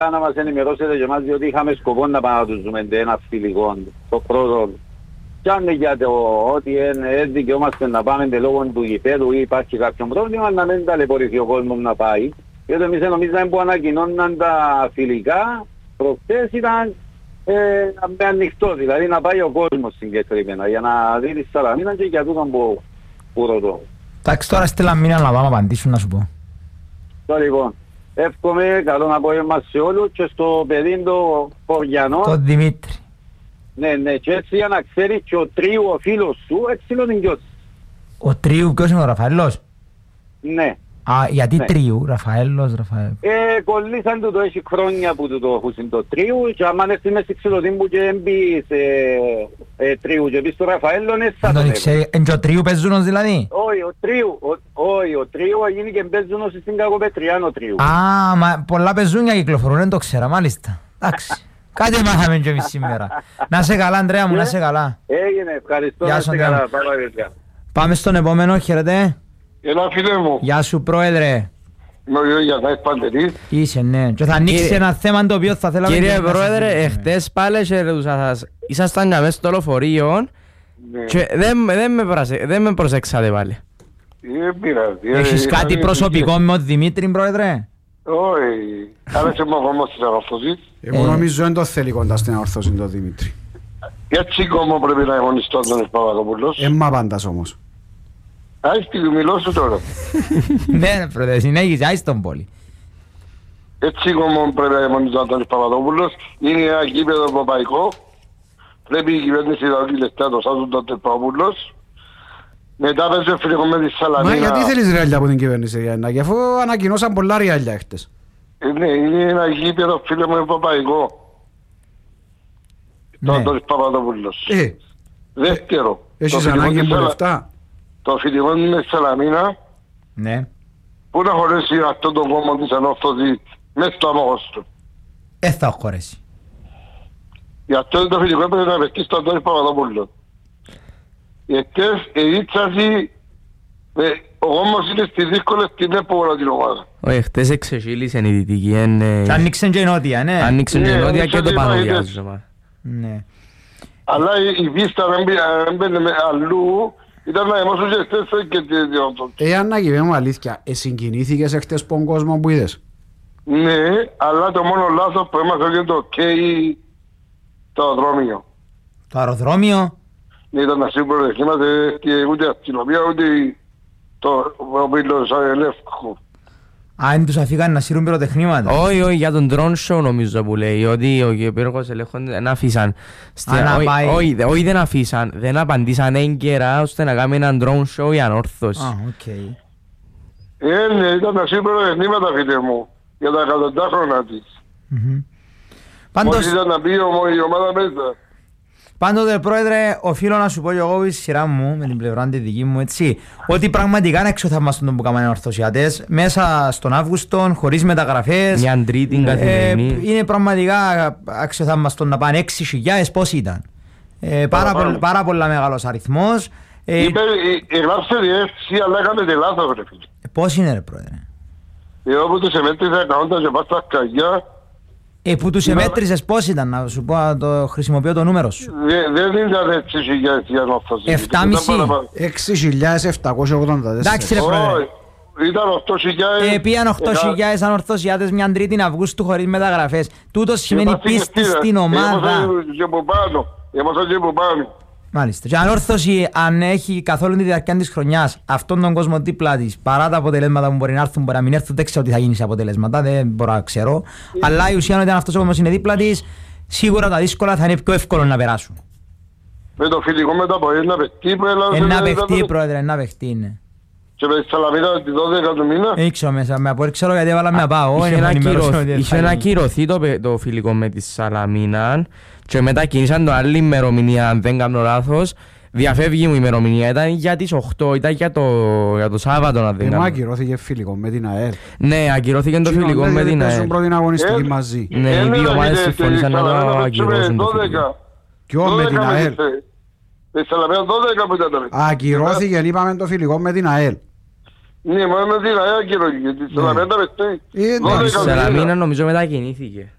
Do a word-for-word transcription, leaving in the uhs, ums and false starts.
να μας ενημερώσετε και εμάς, διότι είχαμε σκοπό να πάμε να τους δούμε ένα φιλικό, το πρώτο. Κι αν είναι για το ότι είναι δικαιόμαστε να πάμε λόγω του γηπέδου ή υπάρχει κάποιο πρόβλημα, να μην ταλαιπωρηθεί ο κόσμος να πάει. Γιατί εμείς νομίζαμε που ανακοινώναν τα φιλικά, προχτές ήταν ε, με ανοιχτό, δηλαδή να πάει ο κόσμος συγκεκριμένα για να δει τη Σαλαμίνα και για τούτον που, που ρωτώ. Εντάξει, τώρα στη Λαμίνα να πάμε απαντήσουν να σου πω. Τώρα λοιπόν, εύχομαι καλό απόγευμα σε όλους και στο παιδί το Χωριανό. Το Δημήτρη. Ναι, ναι, και έτσι για να ξέρεις και ο Τρίου ο φίλος σου, έτσι είναι ο Νικιώτης. Ο Τρίου, ποιος είναι ο Ραφαέλος? Ναι. Α, γιατί ναι. Τρίου, Ραφαέλος, Ραφαέλ. Ε, κολλήσαν του το έχει χρόνια που του το έχουν το Τρίου και άμα έρθει μες στη Ξυλοτήμπου και έμπει σε ε, Τρίου και πεις στο Ραφαέλο, ναι, σαν τον ξέρει. Εν και ο Τρίου παίζουνος δηλαδή? Όχι, ο Τρίου, όχι, ο Τρίου γίνει και παίζουνος στην Κακοπετριάνο Τρίου. Α, μα πολλά παίζουνια κυκλοφορούν, δεν το ξέρα, μάλιστα. Εντάξει. Κάτι μάθαμε και εμείς σήμερα. Να σε καλά, Ανδρέα μου, να σε καλά. Έγινε, ευχαριστώ, να σε καλά. Πάμε στον επόμενο, χαίρετε. Έλα φίλε μου. Γεια σου πρόεδρε. Είμαι ο Γιώργος Γιαννάκης Παντελής. Είσαι, ναι. Και θα ανοίξει Κύριε... ένα θέμα το οποίο θα θέλαμε... Κύριε πρόεδρε, εχθές πάλι και σας ήσασταν για μέσα στο λεωφορείο και δεν, δεν, με προσε... δεν με προσέξατε πάλι. Δεν πειράζει. Έχεις κάτι προσωπικό με τον Δημήτρη πρόεδρε? Όχι. Άρεσε μου ακόμα στην ανόρθωση. Εγώ νομίζω δεν το θέλει κοντά στην ανόρθωση το Δημήτρη. Έτσι κόμμα πρέπει να αγωνιστώ τον Παπαδόπουλος. Εμά πάντας όμως. Άις τη μιλώ σου τώρα. Ναι πρόεδρε, συνέχισε, άις τον πόλη. Έτσι κόμμα πρέπει να αγωνιστώ τον Παπαδόπουλος. Είναι ένα γήπεδο ευρωπαϊκό. Πρέπει η κυβέρνηση να δώσει λεφτά το σάζουν τον Παπαδόπουλος. Μετά παίζει ο φιλικό με τη Σαλαμίνα. Μα γιατί θέλεις ριάλια από την κυβέρνηση Γιάννα, και αφού ανακοινώσαν πολλά ριάλια χτες. Ε, ναι, είναι ένα γήπεδο φίλε μου ευρωπαϊκό. Ναι. Τον Παπαδόπουλος. Ε, Δεύτερο. έχεις ανάγκη από λεφτά. Το φιλικό με τη Σαλαμίνα. Ναι. Πού να χωρέσει αυτό το κόμμα της ανόρθωσης μέσα στο αμόγος του. Ε, θα χωρέσει. Γι' αυτό το φιλικό έπρεπε να πετύχει στον Αντώνη Παπαδόπουλο. Εχθές ερίτσαση, ο κόμμος είναι στις δύσκολες τιμές που όλα την ομάδα. Όχι, χτες εξεχείλησαν η Δυτική. Και άνοιξαν και η Νότια, ναι. Άνοιξαν και η Νότια και το Πανοδιάζωμα. Ναι. Αλλά η πίστα δεν μπαίνει αλλού, ήταν να εμάς και χτες και τη διόντων. Ε, Ανάκη, με μου αλήθεια, ε, συγκινήθηκες εχθές πον κόσμο που είδες? Ναι, αλλά το μόνο λάθος που έμαθα είναι το καίει το αεροδρόμιο. Το αεροδρόμιο. Ήταν να σίγουρο δεν είμαστε ούτε αστυνομία ούτε το πύλος ελεύκου. Α, δεν τους αφήκαν να σύρουν πυροτεχνήματα. Όχι, όχι, για τον drone show νομίζω που λέει ότι ο υπέροχος ελέγχων δεν αφήσαν. Όχι, δεν αφήσαν, δεν απαντήσαν έγκαιρα ώστε να κάνουμε έναν drone show η ανόρθωση. Α, οκ. Ε, ναι, ήταν να σίγουρο τεχνήματα φίλε μου, για τα εκατοντάχρονα της. Μόλις ήταν να πει η ομάδα μέσα. Πάντοτε πρόεδρε, οφείλω να σου πω και εγώ η σειρά μου, με την πλευρά τη δική μου, έτσι, ότι πραγματικά είναι εξωθαυμαστό τον που κάνουν οι ορθωσιάτες, μέσα στον Αύγουστο, χωρίς μεταγραφές. Μια τρίτη ε, καθημερινή. Είναι πραγματικά αξιοθαυμαστό να πάνε έξι χιλιάδες, πώς ήταν. Ε, πάρα, πολλ, πάρα πολλά μεγάλος αριθμός. Ε, Είπε, εγγράψτε διεύθυνση, αλλά έκανετε λάθος ρε φίλε. Πώς είναι ρε πρόεδρε? Εγώ που τους εμέτρησα εκατόντα και πάω στα καγιά. Ε, που τους εμέτρησες πώς ήταν, να σου πω, να το χρησιμοποιώ το νούμερο σου. Δεν ήταν έξι χιλιάδες για να φτάσει. επτά κόμμα πέντε. έξι χιλιάδες επτακόσια ογδόντα τέσσερα. Εντάξει ρε πρόεδρε. Ήταν οκτώ χιλιάδες. Ε, πήγαν οκτώ χιλιάδες ανορθωσιάτες μια τρίτη Αυγούστου χωρίς μεταγραφές. Τούτος σημαίνει πίστη στην ομάδα. Έμαθα και που πάνω. Μάλιστα. Και ανόρθωση, αν έχει καθόλου τη διάρκεια της χρονιάς αυτόν τον κόσμο δίπλα της, παρά τα αποτελέσματα που μπορεί να έρθουν, μπορεί να μην έρθουν, δεν ξέρω τι θα γίνει σε αποτελέσματα, δεν μπορώ να ξέρω. Yeah. Αλλά η ουσία είναι ότι αν αυτός ο κόσμος είναι δίπλα της, σίγουρα τα δύσκολα θα είναι πιο εύκολο να περάσουν. Με το φιλικό μετά από ένα παιχτή που έλαβε. Ένα παιχτή, πρόεδρε, ένα παιχτή είναι. Και με τη Σαλαμίνα τη δώδεκα του μήνα. Ήξερα μέσα, με από ξέρω γιατί έβαλα με πάω. Είχε ανακυρωθεί το φιλικό με τη Σαλαμίνα και μετά κινήσαν το άλλη ημερομηνία, αν δεν κάνω λάθος. Διαφεύγει μου η ημερομηνία, ήταν για τις οκτώ, ήταν για το, για το Σάββατο να δεν κάνω. Εμά ακυρώθηκε φιλικό με την ΑΕΛ. Ναι, ακυρώθηκε το φιλικό με την ΑΕΛ. Πρώτη αγωνιστική μαζί. Ναι, οι δύο ομάδες συμφωνήσαν να το ακυρώσουν το φιλικό. Ποιο με την ΑΕΛ? Με Σαλαμίνα δώδεκα που ήταν. Ακυρώθηκε, είπαμε το φιλικό με την ΑΕΛ. Ναι, μόνο ότι είναι ακυρώθηκε. Τη Σαλαμίνα πετάει. Ε, δώδεκα Η εντάξει. εκατομμύρια. Σαλαμίνα νομίζω μετακινήθηκε.